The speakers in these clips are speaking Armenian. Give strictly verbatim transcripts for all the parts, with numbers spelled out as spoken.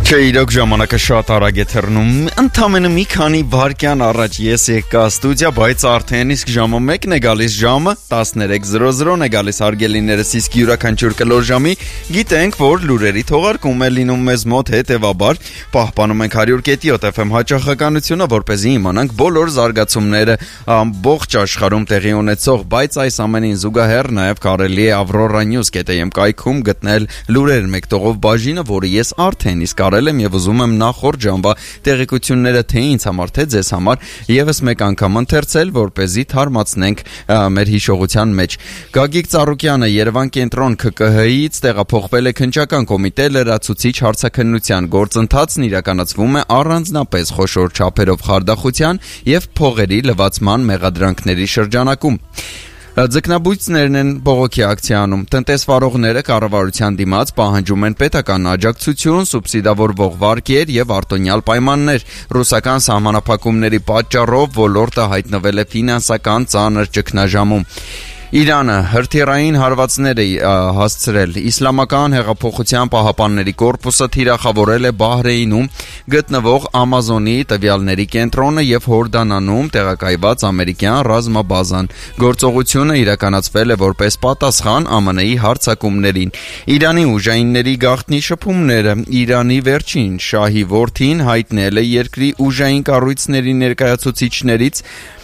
Չէ, իրոք ժամանակը շատ արագ է թռնում, ընդամենը մի քանի վայրկյան առաջ ես եկա ստուդիա, բայց արդեն իսկ ժամը մեկն է գալիս, ժամը տասներեք զրո զրոն է գալիս, հարգելիներս, իսկ յուրաքանչյուր կլոր ժամի գիտենք, որ լուրերի թողարկում է լինում մեզ մոտ, հետևաբար պահպանում ենք հարյուր կետի Էֆ Էմ հաճախականությունը, որպեսզի իմանանք բոլոր զարգացումները ամբողջ աշխարհում տեղի ունեցող, բայց այս ամենին զուգահեռ նաև կարելի է Aurora News կետ էմ կայքում գտնել լուրեր մեկտողով բաժինը, որը ես արդեն իսկ արել եմ եւ ուզում եմ նախորդ ժամվա տեղեկությունները թե ինձ համար, թե ձեզ համար եւս մեկ անգամ ընթերցել, որպեսզի թարմացնենք մեր հիշողության մեջ։ Գագիկ Ծառուկյանը Երևան կենտրոն K K H-ից տեղափոխվել է քննչական կոմիտե լրացուցիչ հարցաքննության գործընթացն իրականացվում է առանձնապես խոշոր չափերով խարդախության եւ փողերի լվացման մեղադրանքների շրջանակում։ Ձկնաբույծներն են բողոքի ակցիանում, տնտեսվարողները կառավարության դիմաց պահանջում են պետական աջակցություն, սուբսիդավորվող վարկեր եւ արտոնյալ պայմաններ։ Ռուսական սահմանափակումների պատճառով ոլորտը հայտնվել է ֆինանսական ծանր ճգնաժամում։ Իրանը հրթիռային հարվածներ է հասցրել։ Իսլամական հեղափոխության պահապանների կորպուսը թիրախավորել է Բահրեյնում գտնվող Ամազոնի տվյալների կենտրոնը եւ Հորդանանում տեղակայված ամերիկյան ռազմաբազան։ Գործողությունը իրականացվել է որպես պատասխան Ամն Ի հարձակումներին։ Իրանի ուժայինների գաղտնի շփումները։ Իրանի վերջին շահի որդին հայտնել է երկրի ուժային կառույցների ներկայացուցիչներից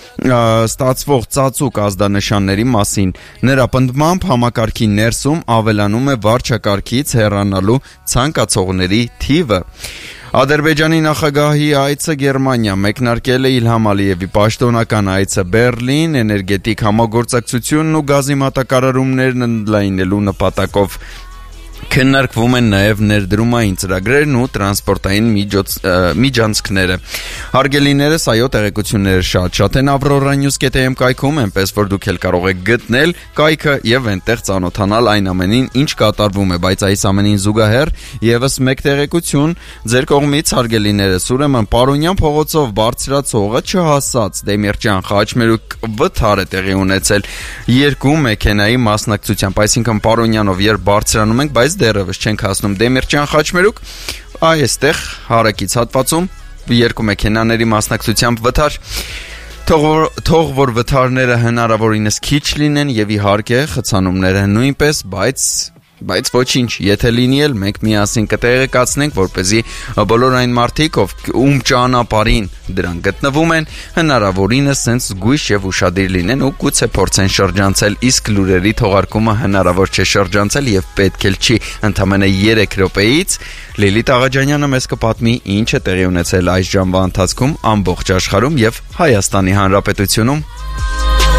ստացվող ծածուկ ազդանշանների մասին։ Նրա պնդմամբ համակարգի ներսում ավելանում է վարչակարգից հեռանալու ցանկացողների թիվը։ Ադրբեջանի նախագահի այցը Գերմանիա մեկնարկել է Իլհամ Ալիևի պաշտոնական այցը Բերլին էներգետիկ համագործակցությունն ու գազի մատակարարումներն ընդլայնելու նպատակով։ Քննարկվում են նաև ներդրումային ծրագրերն ու տրանսպորտային միջոց, միջանցքները։ Հարգելիներս, այո, տեղեկությունները շատ-շատ են Aurora News կետ էմ կայքում, այնպես որ դուք էլ կարող եք գտնել կայքը եւ այնտեղ ծանոթանալ այն ամենին, ինչ կատարվում է, բայց այս ամենին զուգահեռ եւս մեկ տեղեկություն ձեր կողմից, հարգելիներս, ուրեմն Պարոնյան փողոցով բարձրացողը չհասած Դեմիրճյան Խաչմերուկ վթար է տեղի ունեցել երկու մեքենայի մասնակցությամբ, այսինքն Պարոնյանով երբ բարձրանում ենք, բայց դեռևս չենք հասնում Դեմիրճյան Խաչմերուկ, այստեղ հարակից հատվածում երկու մեքենաների մասնակցությամբ վթար։ Թող որ վթարները հնարավորինս քիչ լինեն եւ իհարկե խցանումները նույնպես, բայց Բայց ոչինչ, եթե լինի էլ մենք միասին կտեղեկացնենք, որպեսզի բոլոր այն մարդիկ, ում ճանապարհին դրան գտնվում են, հնարավորինս sense զգույշ եւ ուշադիր լինեն ու գուցե փորձեն շրջանցել, իսկ լուրերի թողարկումը հնարավոր չէ շրջանցել եւ պետք էլ չի ընդամենը երեք րոպեից։ Լիլիթ Աղաջանյանը մեզ կպատմի ինչ է տեղի ունեցել այս ժամվա ընթացքում ամբողջ աշխարհում եւ Հայաստանի Հանրապետությունում։